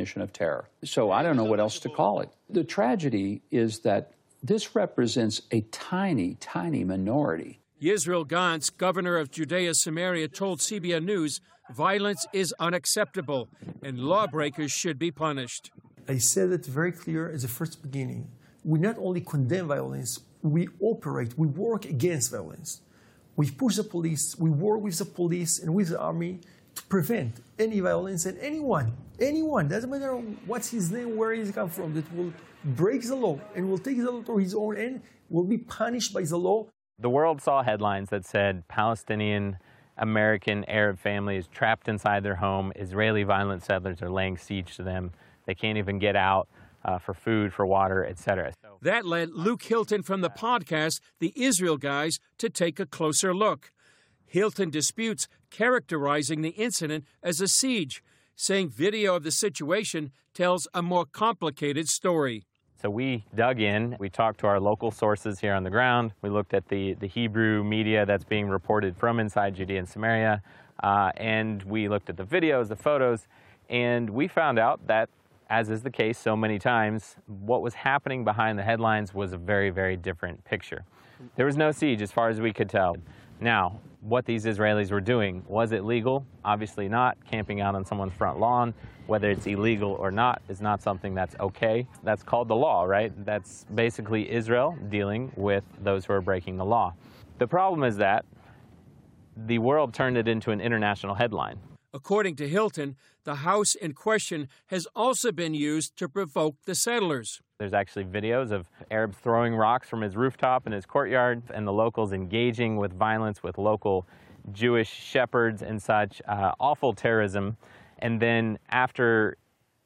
definition of terror. So I don't know what else to call it. The tragedy is that this represents a tiny, tiny minority. Yisrael Gantz, governor of Judea Samaria, told CBN News violence is unacceptable and lawbreakers should be punished. I said it very clear at the first beginning. We not only condemn violence, we operate, we work against violence. We push the police, we work with the police and with the army to prevent any violence, and anyone, doesn't matter what's his name, where he's come from, that will break the law and will take the law to his own end, will be punished by the law. The world saw headlines that said Palestinian American Arab families trapped inside their home. Israeli violent settlers are laying siege to them. They can't even get out for food, for water, etc. That led Luke Hilton from the podcast, The Israel Guys, to take a closer look. Hilton disputes characterizing the incident as a siege, saying video of the situation tells a more complicated story. So we dug in, we talked to our local sources here on the ground, we looked at the Hebrew media that's being reported from inside Judea and Samaria, and we looked at the videos, the photos, and we found out that, as is the case so many times, what was happening behind the headlines was a very, very different picture. There was no siege as far as we could tell. Now, what these Israelis were doing, was it legal? Obviously not. Camping out on someone's front lawn, whether it's illegal or not, is not something that's okay. That's called the law, right? That's basically Israel dealing with those who are breaking the law. The problem is that the world turned it into an international headline. According to Hilton, the house in question has also been used to provoke the settlers. There's actually videos of Arabs throwing rocks from his rooftop in his courtyard and the locals engaging with violence with local Jewish shepherds and such, awful terrorism. And then after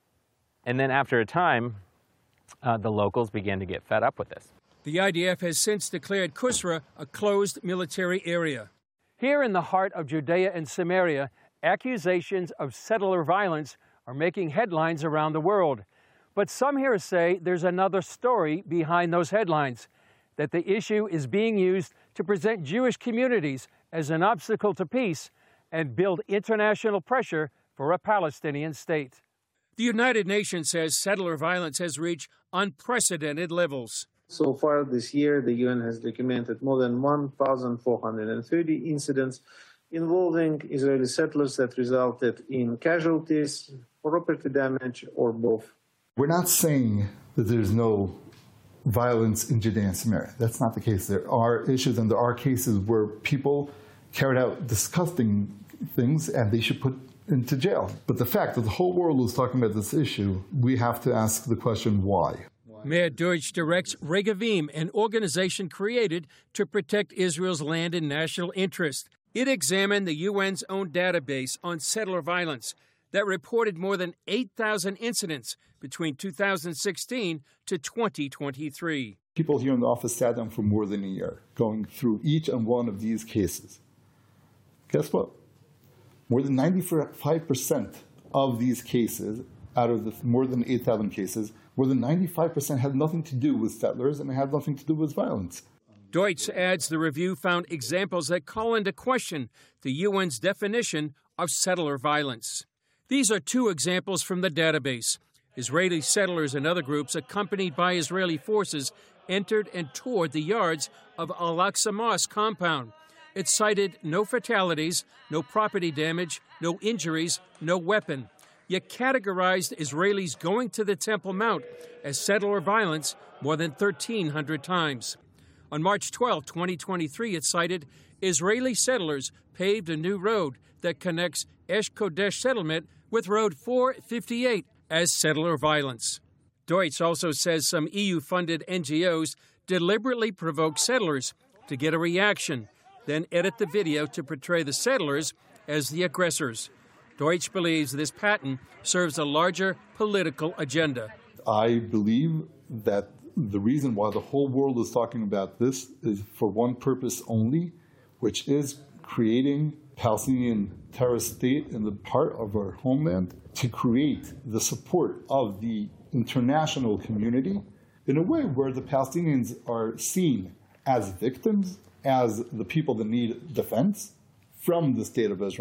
a time, the locals began to get fed up with this. The IDF has since declared Kusra a closed military area. Here in the heart of Judea and Samaria, accusations of settler violence are making headlines around the world. But some here say there's another story behind those headlines, that the issue is being used to present Jewish communities as an obstacle to peace and build international pressure for a Palestinian state. The United Nations says settler violence has reached unprecedented levels. So far this year, the UN has documented more than 1,430 incidents involving Israeli settlers that resulted in casualties, property damage, or both. We're not saying that there's no violence in Judea and Samaria. That's not the case. There are issues and there are cases where people carried out disgusting things and they should put into jail. But the fact that the whole world is talking about this issue, we have to ask the question, why? Mayor Deutsch directs Regavim, an organization created to protect Israel's land and national interest. It examined the UN's own database on settler violence that reported more than 8,000 incidents between 2016 to 2023. People here in the office sat down for more than a year, going through each and one of these cases. Guess what? More than 95% of these cases, out of the more than 8,000 cases, more than 95% had nothing to do with settlers and it had nothing to do with violence. Deutsch adds the review found examples that call into question the UN's definition of settler violence. These are two examples from the database. Israeli settlers and other groups accompanied by Israeli forces entered and toured the yards of Al-Aqsa Mosque compound. It cited no fatalities, no property damage, no injuries, no weapon. Yet categorized Israelis going to the Temple Mount as settler violence more than 1,300 times. On March 12, 2023, it cited Israeli settlers paved a new road that connects Esh Kodesh settlement with Road 458 as settler violence. Deutsch also says some EU-funded NGOs deliberately provoke settlers to get a reaction, then edit the video to portray the settlers as the aggressors. Deutsch believes this pattern serves a larger political agenda. I believe that the reason why the whole world is talking about this is for one purpose only, which is creating Palestinian terrorist state in the part of our homeland to create the support of the international community in a way where the Palestinians are seen as victims, as the people that need defense from the state of Israel.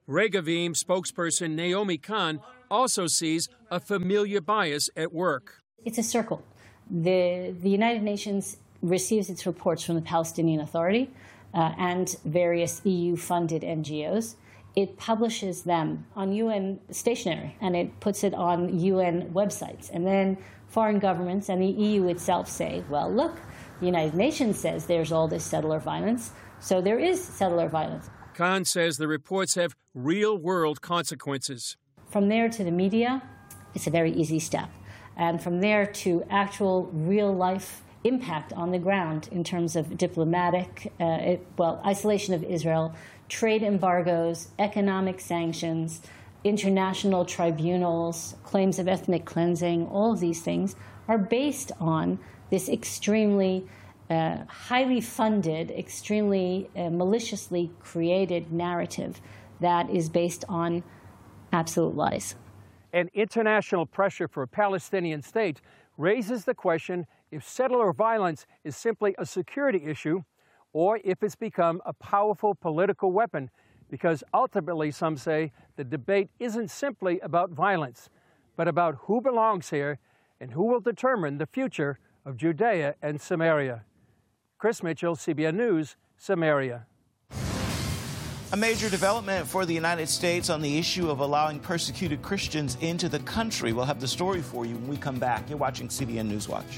Regavim spokesperson Naomi Khan also sees a familiar bias at work. It's a circle. The United Nations receives its reports from the Palestinian Authority and various EU-funded NGOs. It publishes them on UN stationery, and it puts it on UN websites. And then foreign governments and the EU itself say, well, look, the United Nations says there's all this settler violence, so there is settler violence. Khan says the reports have real-world consequences. From there to the media, it's a very easy step. And from there to actual real-life impact on the ground in terms of diplomatic, isolation of Israel, trade embargoes, economic sanctions, international tribunals, claims of ethnic cleansing, all of these things are based on this extremely highly funded, extremely maliciously created narrative that is based on absolute lies. And international pressure for a Palestinian state raises the question if settler violence is simply a security issue or if it's become a powerful political weapon, because ultimately, some say, the debate isn't simply about violence, but about who belongs here and who will determine the future of Judea and Samaria. Chris Mitchell, CBN News, Samaria. A major development for the United States on the issue of allowing persecuted Christians into the country. We'll have the story for you when we come back. You're watching CBN News Watch.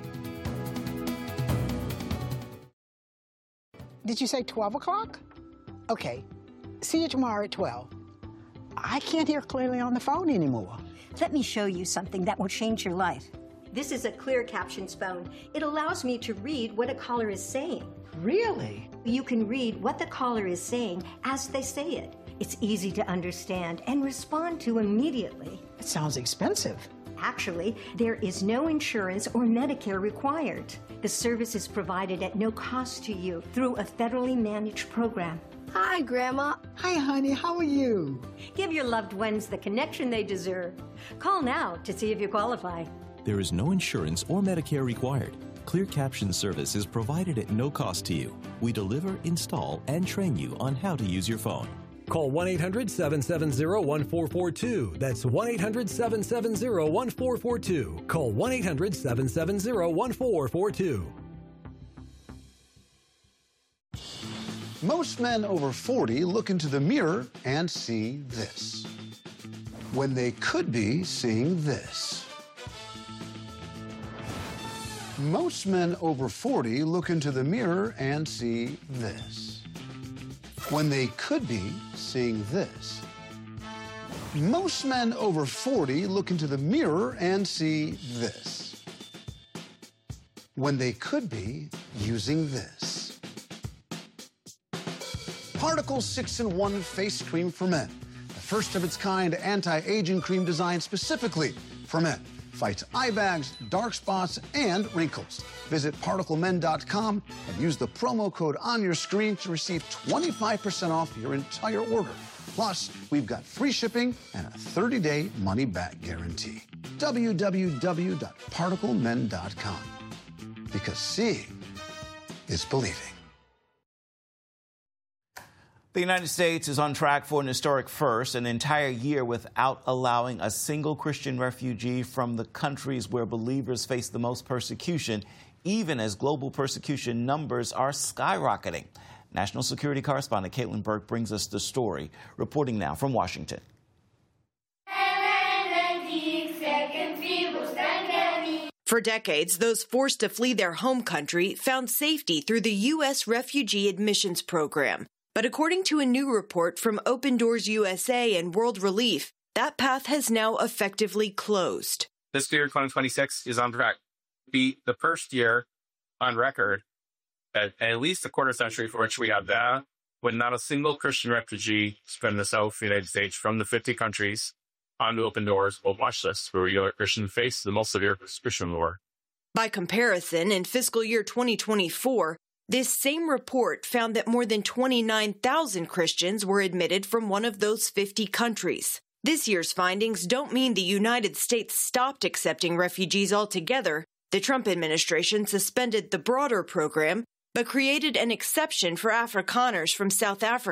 Did you say 12 o'clock? Okay. See you tomorrow at 12. I can't hear clearly on the phone anymore. Let me show you something that will change your life. This is a clear captions phone. It allows me to read what a caller is saying. Really? You can read what the caller is saying as they say it. It's easy to understand and respond to immediately. It sounds expensive. Actually, there is no insurance or Medicare required. The service is provided at no cost to you through a federally managed program. Hi, Grandma. Hi, honey. How are you? Give your loved ones the connection they deserve. Call now to see if you qualify. There is no insurance or Medicare required. Clear Caption service is provided at no cost to you. We deliver, install, and train you on how to use your phone. Call 1-800-770-1442. That's 1-800-770-1442. Call 1-800-770-1442. Most men over 40 look into the mirror and see this, when they could be seeing this. Most men over 40 look into the mirror and see this, when they could be seeing this. Most men over 40 look into the mirror and see this, when they could be using this. Particle 6-in-1 Face Cream for Men, the first of its kind anti-aging cream designed specifically for men. Fights eye bags, dark spots, and wrinkles. Visit ParticleMen.com and use the promo code on your screen to receive 25% off your entire order. Plus, we've got free shipping and a 30-day money-back guarantee. www.ParticleMen.com. Because seeing is believing. The United States is on track for an historic first, an entire year without allowing a single Christian refugee from the countries where believers face the most persecution, even as global persecution numbers are skyrocketing. National security correspondent Caitlin Burke brings us the story, reporting now from Washington. For decades, those forced to flee their home country found safety through the U.S. Refugee Admissions Program. But according to a new report from Open Doors USA and World Relief, that path has now effectively closed. This year, 2026, is on track to be the first year on record at least a quarter century for which we have that, when not a single Christian refugee from the South United States, from the 50 countries, onto Open Doors will watch this, where regular Christians face the most severe Christian war. By comparison, in fiscal year 2024, this same report found that more than 29,000 Christians were admitted from one of those 50 countries. This year's findings don't mean the United States stopped accepting refugees altogether. The Trump administration suspended the broader program, but created an exception for Afrikaners from South Africa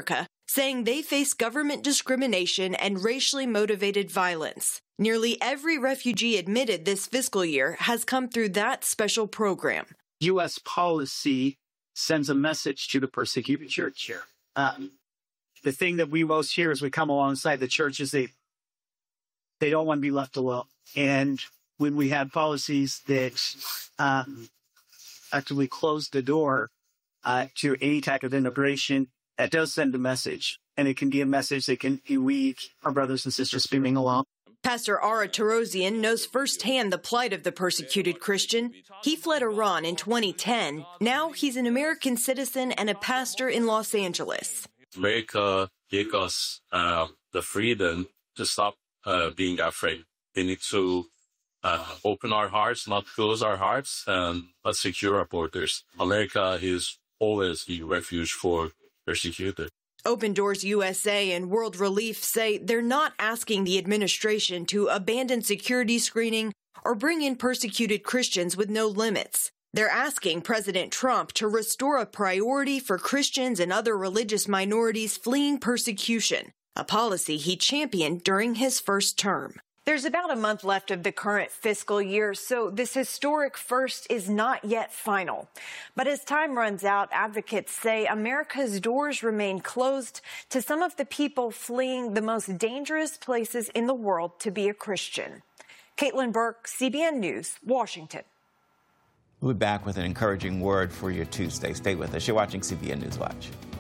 saying they face government discrimination and racially motivated violence. Nearly every refugee admitted this fiscal year has come through that special program. U.S. policy sends a message to the persecuted church here. The thing that we most hear as we come alongside the church is they don't want to be left alone. And when we have policies that actively close the door to any type of immigration, that does send a message. And it can be a message that can we, our brothers and sisters, beaming along. Pastor Ara Tarosian knows firsthand the plight of the persecuted Christian. He fled Iran in 2010. Now he's an American citizen and a pastor in Los Angeles. America gave us the freedom to stop being afraid. We need to open our hearts, not close our hearts, and let's secure our borders. America is always a refuge for persecuted. Open Doors USA and World Relief say they're not asking the administration to abandon security screening or bring in persecuted Christians with no limits. They're asking President Trump to restore a priority for Christians and other religious minorities fleeing persecution, a policy he championed during his first term. There's about a month left of the current fiscal year, so this historic first is not yet final. But as time runs out, advocates say America's doors remain closed to some of the people fleeing the most dangerous places in the world to be a Christian. Caitlin Burke, CBN News, Washington. We'll be back with an encouraging word for your Tuesday. Stay with us. You're watching CBN News Watch.